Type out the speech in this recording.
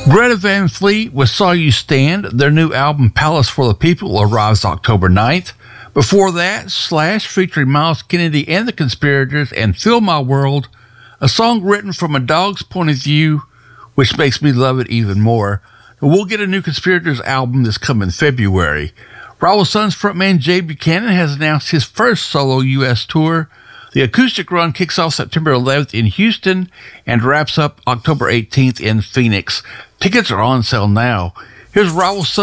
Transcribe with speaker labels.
Speaker 1: Greta Van Fleet with Saw You Stand. Their new album Palace for the People arrives October 9th. Before that, Slash featuring Miles Kennedy and the Conspirators and Fill My World, a song written from a dog's point of view, which makes me love it even more. We'll get a new Conspirators album this coming February. Rival Sons frontman Jay Buchanan has announced his first solo U.S. tour. The acoustic run kicks off September 11th in Houston and wraps up October 18th in Phoenix. Tickets are on sale now. Here's Rival Sons